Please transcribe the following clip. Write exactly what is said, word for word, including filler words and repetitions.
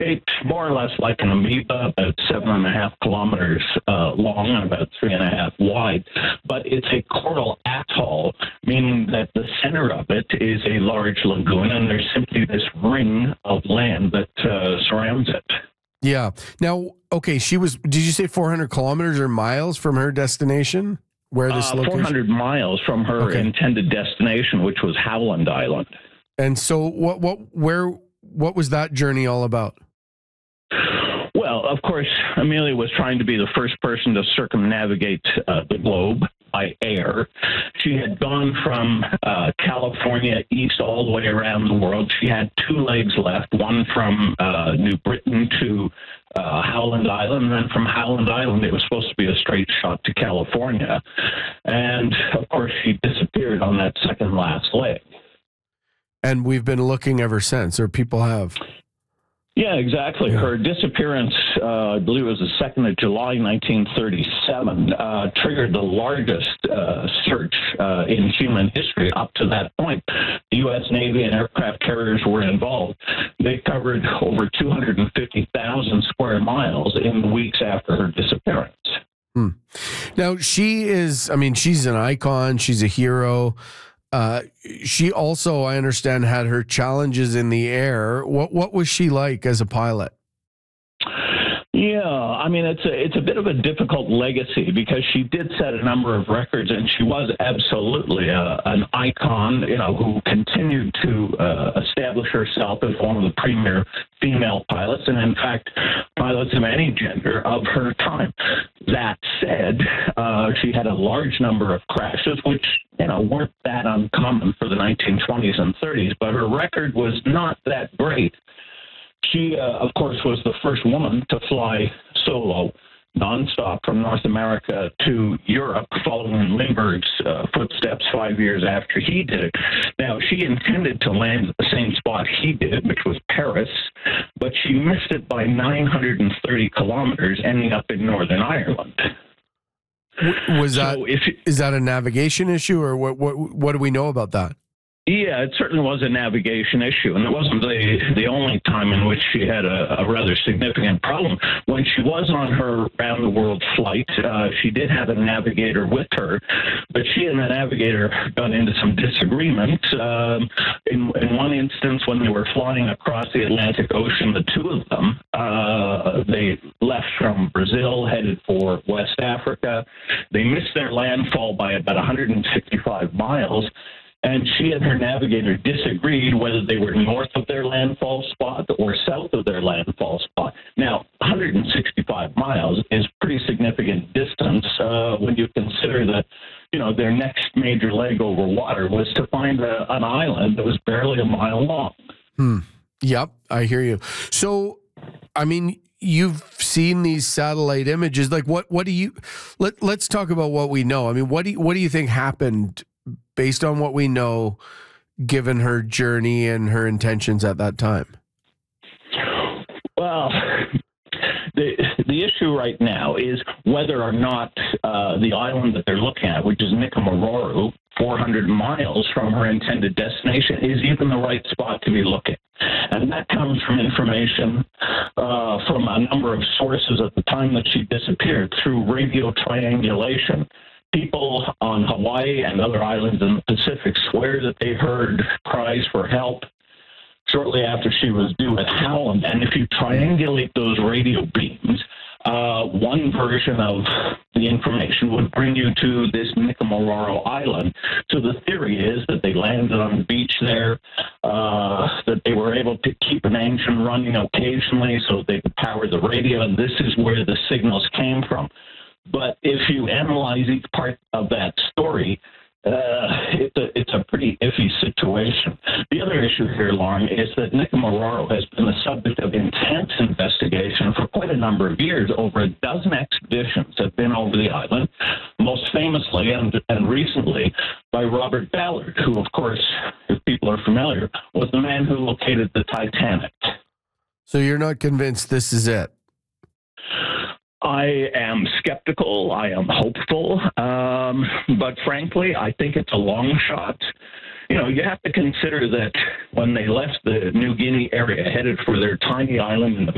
It's more or less like an amoeba, about seven and a half kilometers uh, long and about three and a half wide. But it's a coral atoll, meaning that the center of it is a large lagoon, and there's simply this ring of land that uh, surrounds it. Yeah. Now, okay, she was, did you say four hundred kilometers or miles from her destination? Where this uh, location? four hundred miles from her okay. intended destination, which was Howland Island. And so what, what, where, what was that journey all about? Well, of course, Amelia was trying to be the first person to circumnavigate uh, the globe by air. She had gone from uh, California east all the way around the world. She had two legs left, one from uh, New Britain to uh, Howland Island, and then from Howland Island it was supposed to be a straight shot to California. And, of course, she disappeared on that second last leg. And we've been looking ever since, or people have. Yeah, exactly. Yeah. Her disappearance, uh, I believe it was the second of July, nineteen thirty-seven, uh, triggered the largest uh, search uh, in human history up to that point. The U S Navy and aircraft carriers were involved. They covered over two hundred fifty thousand square miles in the weeks after her disappearance. Hmm. Now, she is, I mean, she's an icon. She's a hero. Uh, she also, I understand, had her challenges in the air. What what was she like as a pilot? Yeah, I mean, it's a, it's a bit of a difficult legacy because she did set a number of records, and she was absolutely a, an icon, you know, who continued to uh, establish herself as one of the premier female pilots, and in fact, pilots of any gender of her time. That said, uh, she had a large number of crashes, which, you know, weren't that uncommon for the nineteen twenties and thirties, but her record was not that great. She, uh, of course, was the first woman to fly solo, nonstop from North America to Europe, following Lindbergh's uh, footsteps five years after he did it. Now, she intended to land at the same spot he did, which was Paris, but she missed it by nine hundred thirty kilometers, ending up in Northern Ireland. Was that, so if, is that a navigation issue, or what, what, what do we know about that? Yeah, it certainly was a navigation issue, and it wasn't the the only time in which she had a, a rather significant problem. When she was on her round-the-world flight, uh, she did have a navigator with her, but she and the navigator got into some disagreement. Um, in, in one instance, when they were flying across the Atlantic Ocean, the two of them, uh, they left from Brazil, headed for West Africa. They missed their landfall by about one hundred sixty-five miles, and she and her navigator disagreed whether they were north of their landfall spot or south of their landfall spot. Now, one hundred sixty-five miles is pretty significant distance uh, when you consider that, you know, their next major leg over water was to find a, an island that was barely a mile long. Hmm. Yep, I hear you. So, I mean, you've seen these satellite images. Like, what? What do you? Let Let's talk about what we know. I mean, what do you, What do you think happened based on what we know, given her journey and her intentions at that time? Well, the the issue right now is whether or not uh, the island that they're looking at, which is Nikumaroro, four hundred miles from her intended destination, is even the right spot to be looking. And that comes from information uh, from a number of sources at the time that she disappeared through radio triangulation. People on Hawaii and other islands in the Pacific swear that they heard cries for help shortly after she was due at Howland. And if you triangulate those radio beams, uh, one version of the information would bring you to this Nikumaroro Island. So the theory is that they landed on the beach there, uh, that they were able to keep an engine running occasionally so they could power the radio, and this is where the signals came from. But if you analyze each part of that story, uh, it's, a, it's a pretty iffy situation. The other issue here, Lauren, is that Nikumaroro has been the subject of intense investigation for quite a number of years. Over a dozen expeditions have been over the island, most famously and, and recently by Robert Ballard, who, of course, if people are familiar, was the man who located the Titanic. So you're not convinced this is it? I am skeptical. I am hopeful. Um, but frankly, I think it's a long shot. You know, you have to consider that when they left the New Guinea area, headed for their tiny island in the